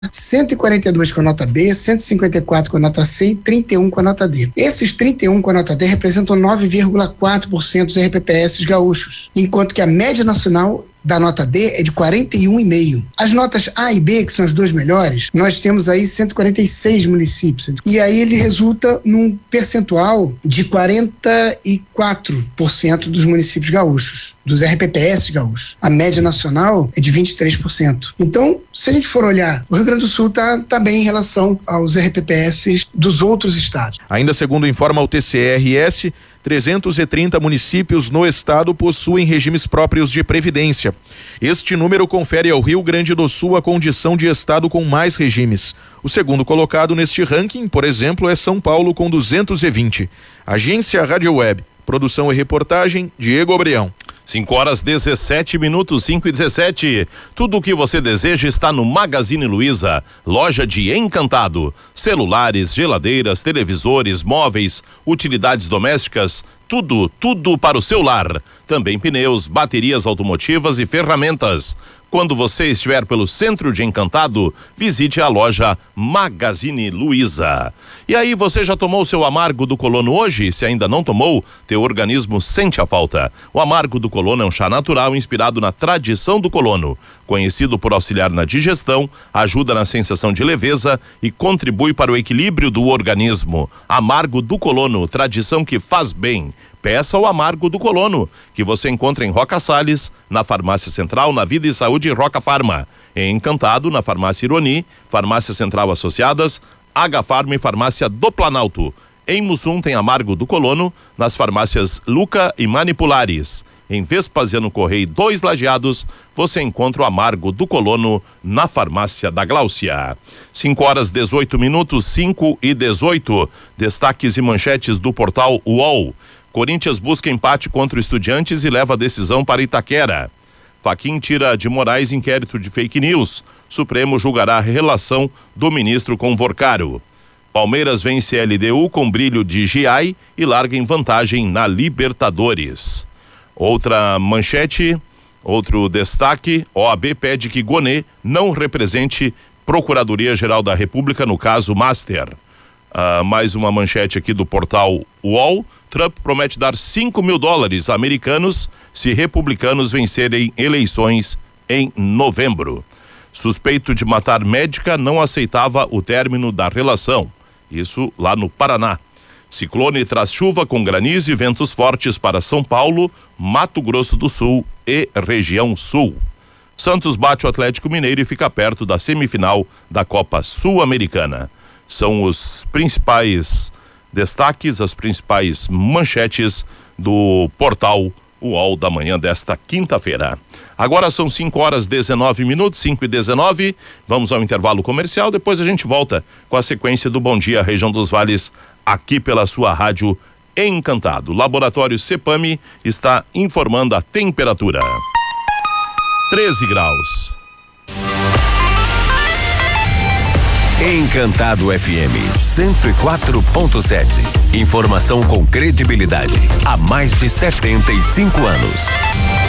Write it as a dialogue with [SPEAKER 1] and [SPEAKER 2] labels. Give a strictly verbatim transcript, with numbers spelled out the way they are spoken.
[SPEAKER 1] cento e quarenta e dois com a nota B, cento e cinquenta e quatro com a nota C e trinta e um com a nota D. Esses trinta e um com a nota D representam nove vírgula quatro por cento dos R P P S gaúchos, enquanto que a média nacional da nota D é de quarenta e um vírgula cinco. As notas A e B, que são as duas melhores, nós temos aí cento e quarenta e seis municípios. E aí ele resulta num percentual de quarenta e quatro por cento dos municípios gaúchos, dos R P P S gaúchos. A média nacional é de vinte e três por cento. Então, se a gente for olhar, o Rio Grande do Sul está tá bem em relação aos R P P S dos outros estados.
[SPEAKER 2] Ainda segundo informa o T C R S, trezentos e trinta municípios no estado possuem regimes próprios de previdência. Este número confere ao Rio Grande do Sul a condição de estado com mais regimes. O segundo colocado neste ranking, por exemplo, é São Paulo com duzentos e vinte. Agência Rádio Web. Produção e reportagem, Diego Obreão.
[SPEAKER 3] cinco horas dezessete minutos, cinco e dezessete. Tudo o que você deseja está no Magazine Luiza, loja de Encantado. Celulares, geladeiras, televisores, móveis, utilidades domésticas, tudo, tudo para o seu lar. Também pneus, baterias automotivas e ferramentas. Quando você estiver pelo centro de Encantado, visite a loja Magazine Luiza. E aí, você já tomou seu amargo do colono hoje? Se ainda não tomou, teu organismo sente a falta. O amargo do colono é um chá natural inspirado na tradição do colono. Conhecido por auxiliar na digestão, ajuda na sensação de leveza e contribui para o equilíbrio do organismo. Amargo do colono, tradição que faz bem. Peça o amargo do colono, que você encontra em Roca Salles, na Farmácia Central, na Vida e Saúde Roca Farma. Em Encantado, na Farmácia Ironi, Farmácia Central Associadas, H-Farma e Farmácia do Planalto. Em Mussum tem amargo do colono, nas farmácias Luca e Manipulares. Em Vespasiano Correia, dois Lajeados, você encontra o amargo do colono na farmácia da Gláucia. cinco horas dezoito minutos, cinco e dezoito. Destaques e manchetes do portal U O L. Corinthians busca empate contra o Estudiantes e leva a decisão para Itaquera. Fachin tira de Moraes inquérito de fake news. Supremo julgará a relação do ministro com Vorcaro. Palmeiras vence L D U com brilho de G I e larga em vantagem na Libertadores. Outra manchete, outro destaque, O A B pede que Gonê não represente Procuradoria-Geral da República no caso Master. Uh, mais uma manchete aqui do portal U O L. Trump promete dar cinco mil dólares americanos se republicanos vencerem eleições em novembro. Suspeito de matar médica não aceitava o término da relação. Isso lá no Paraná. Ciclone traz chuva com granizo e ventos fortes para São Paulo, Mato Grosso do Sul e região sul. Santos bate o Atlético Mineiro e fica perto da semifinal da Copa Sul-Americana. São os principais destaques, as principais manchetes do portal U O L da manhã desta quinta-feira. Agora são cinco horas dezenove minutos, cinco e dezenove. Vamos ao intervalo comercial, depois a gente volta com a sequência do Bom Dia Região dos Vales, aqui pela sua rádio Encantado. Laboratório Cepame está informando a temperatura. treze graus.
[SPEAKER 4] Encantado F M cento e quatro ponto sete. Informação com credibilidade há mais de setenta e cinco anos.